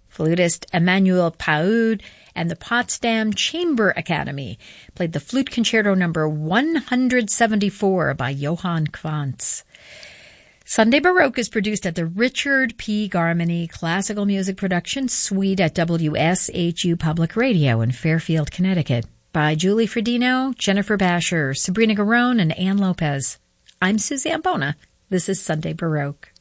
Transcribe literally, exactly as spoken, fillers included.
Flutist Emmanuel Paud and the Potsdam Chamber Academy played the Flute Concerto number one hundred seventy-four by Johann Quantz. Sunday Baroque is produced at the Richard P. Garmany Classical Music Production Suite at W S H U Public Radio in Fairfield, Connecticut, by Julie Fredino, Jennifer Basher, Sabrina Garone, and Ann Lopez. I'm Suzanne Bona. This is Sunday Baroque.